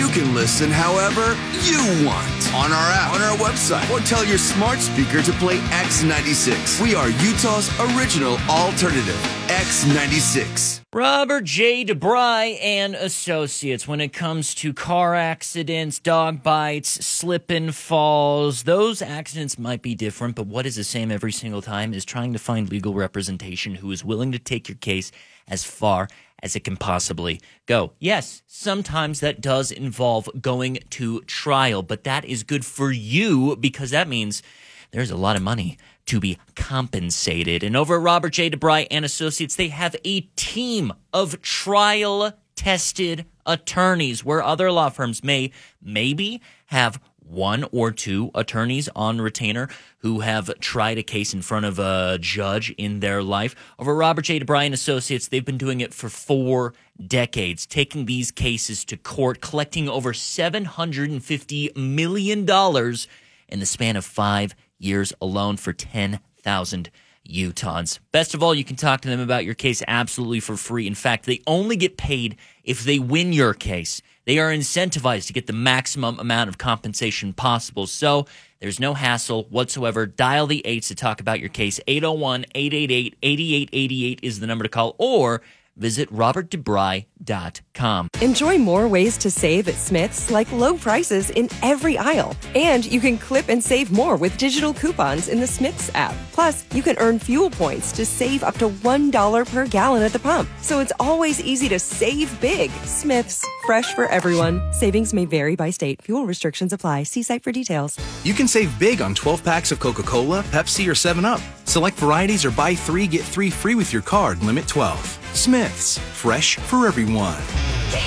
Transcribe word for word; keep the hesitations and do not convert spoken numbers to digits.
can listen however you want on our app, on our website, or tell your smart speaker to play X ninety-six. We are Utah's original alternative, X ninety-six. Robert J. DeBry and Associates. When it comes to car accidents, dog bites, slip and falls, those accidents might be different, but what is the same every single time is trying to find legal representation who is willing to take your case as far as it can possibly go. Yes, sometimes that does involve going to trial, but that is good for you because that means there's a lot of money to be compensated. And over at Robert J. DeBry and Associates, they have a team of trial-tested attorneys where other law firms may maybe have one or two attorneys on retainer who have tried a case in front of a judge in their life. Over Robert J. DeBry and Associates, they've been doing it for four decades, taking these cases to court, collecting over seven hundred fifty million dollars in the span of five years alone for ten thousand Utahns. Best of all, you can talk to them about your case absolutely for free. In fact, they only get paid if they win your case. They are incentivized to get the maximum amount of compensation possible. So there's no hassle whatsoever. Dial the eights to talk about your case. eight oh one, eight eight eight, eight eight eight eight is the number to call, or visit robert debry dot com. Enjoy more ways to save at Smith's, like low prices in every aisle. And you can clip and save more with digital coupons in the Smith's app. Plus, you can earn fuel points to save up to one dollar per gallon at the pump. So it's always easy to save big. Smith's, fresh for everyone. Savings may vary by state. Fuel restrictions apply. See site for details. You can save big on twelve packs of Coca-Cola, Pepsi, or seven up. Select varieties or buy three, get three free with your card. Limit twelve. Smith's, fresh for everyone.